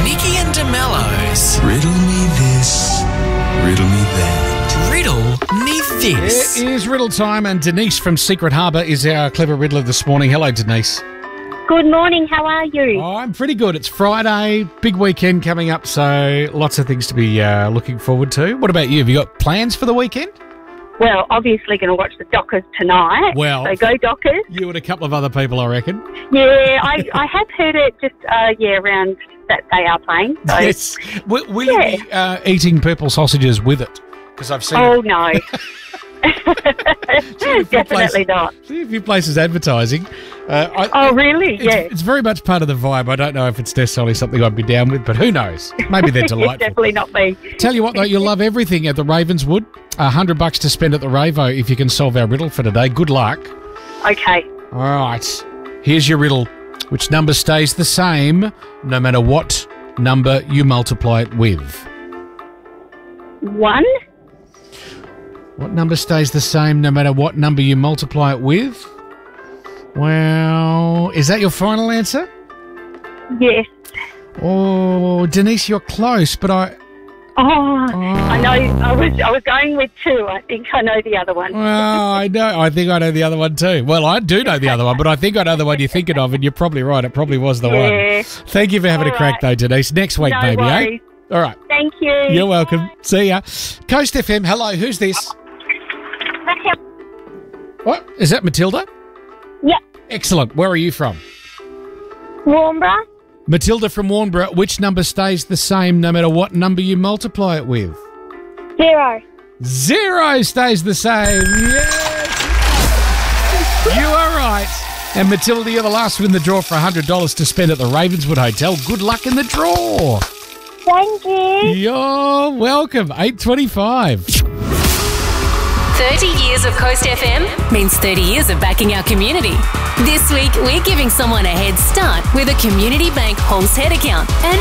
Nikki and DeMello's Riddle me this, riddle me that. Riddle Me This. It is riddle time, and Denise from Secret Harbour is our clever riddler this morning. Hello, Denise. Good morning, how are you? Oh, I'm pretty good. It's Friday, big weekend coming up, so lots of things to be looking forward to. What about you? Have you got plans for the weekend? Well, obviously going to watch the Dockers tonight. Well, so go Dockers. You and a couple of other people, I reckon. Yeah, I have heard it just, around that they are playing. So. Yes. Will you be eating purple sausages with it? Because I've seen Oh, no. Definitely not. See a few places advertising. Really? Yeah. It's very much part of the vibe. I don't know if it's necessarily something I'd be down with, but who knows? Maybe they're delightful. It's definitely not me. Tell you what, though, you'll love everything at the Ravenswood. $100 to spend at the Ravo if you can solve our riddle for today. Good luck. Okay. All right. Here's your riddle. Which number stays the same no matter what number you multiply it with? 1. What number stays the same no matter what number you multiply it with? Well, is that your final answer? Yes. Oh, Denise, you're close, but I know. I was going with 2. I think I know the other one. Well, I know. I think I know the other one too. Well, I do know the other one, but I think I know the one you're thinking of, and you're probably right. It probably was the one. Thank you for having a crack, though, Denise. Next week, no maybe, worries. eh? All right. Thank you. You're welcome. See ya. Coast FM, hello. Who's this? What? Is that Matilda? Yep. Excellent. Where are you from? Warnborough. Matilda from Warnborough. Which number stays the same no matter what number you multiply it with? 0. 0 stays the same. Yes. You are right. And Matilda, you're the last one in the draw for $100 to spend at the Ravenswood Hotel. Good luck in the draw. Thank you. You're welcome. 8:25. 30 years of Coast FM means 30 years of backing our community. This week, we're giving someone a head start with a Community Bank Halls Head account and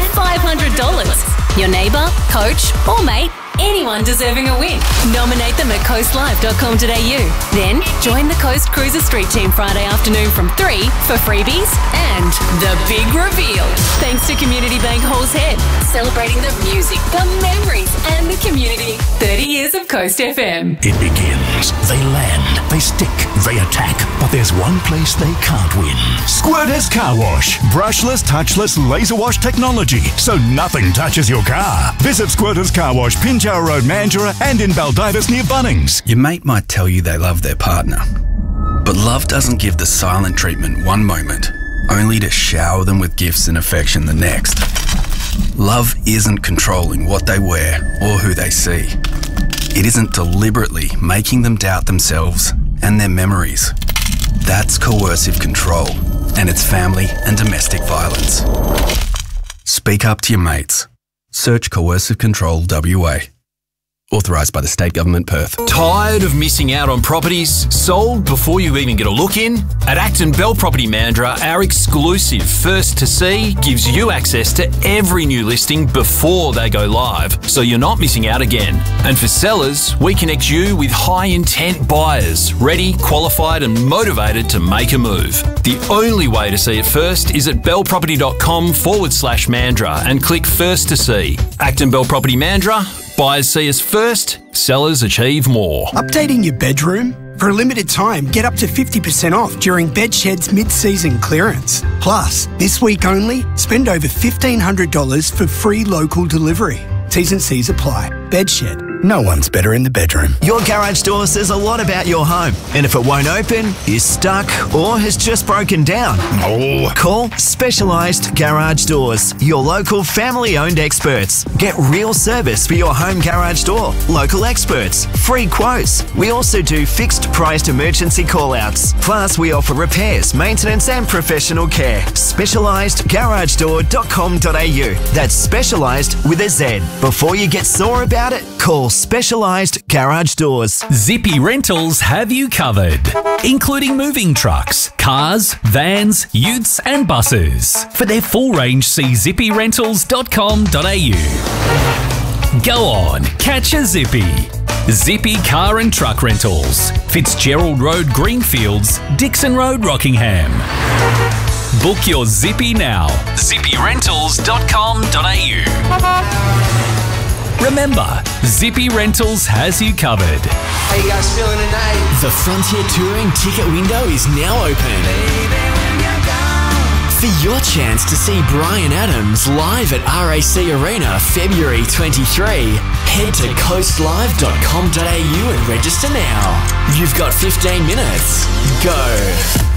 $500. Your neighbour, coach or mate, anyone deserving a win. Nominate them at coastlive.com.au. Then join the Coast Cruiser Street Team Friday afternoon from 3 for freebies and the big reveal. Thanks to Community Bank Halls Head, celebrating the music, the memories and the community. 30 years of Coast FM. It begins. They land, they stick, they attack. But there's one place they can't win. Squirters Car Wash. Brushless, touchless, laser wash technology, so nothing touches your car. Visit Squirters Car Wash, Pinjarra Road, Mandurah, and in Baldivis near Bunnings. Your mate might tell you they love their partner, but love doesn't give the silent treatment one moment, only to shower them with gifts and affection the next. Love isn't controlling what they wear or who they see. It isn't deliberately making them doubt themselves and their memories. That's coercive control, and it's family and domestic violence. Speak up to your mates. Search Coercive Control WA. Authorised by the State Government, Perth. Tired of missing out on properties sold before you even get a look in? At Acton Bell Property Mandurah, our exclusive First to See gives you access to every new listing before they go live, so you're not missing out again. And for sellers, we connect you with high-intent buyers, ready, qualified and motivated to make a move. The only way to see it first is at bellproperty.com/Mandurah and click First to See. Acton Bell Property Mandurah. Buyers see us first, sellers achieve more. Updating your bedroom? For a limited time, get up to 50% off during Bedshed's mid-season clearance. Plus, this week only, spend over $1,500 for free local delivery. T's and C's apply. Bedshed. No one's better in the bedroom. Your garage door says a lot about your home. And if it won't open, is stuck, or has just broken down. Oh. Call Specialised Garage Doors, your local family-owned experts. Get real service for your home garage door. Local experts. Free quotes. We also do fixed-priced emergency call-outs. Plus, we offer repairs, maintenance and professional care. SpecialisedGarageDoor.com.au. That's specialised with a Z. Before you get sore about it, call Specialised Garage Doors. Zippy Rentals have you covered, including moving trucks, cars, vans, utes and buses. For their full range, see zippyrentals.com.au. Go on, catch a Zippy. Zippy Car and Truck Rentals, Fitzgerald Road, Greenfields, Dixon Road, Rockingham. Book your Zippy now. zippyrentals.com.au. Remember, Zippy Rentals has you covered. How you guys feeling tonight? The Frontier Touring ticket window is now open. For your chance to see Bryan Adams live at RAC Arena February 23, head to coastlive.com.au and register now. You've got 15 minutes. Go.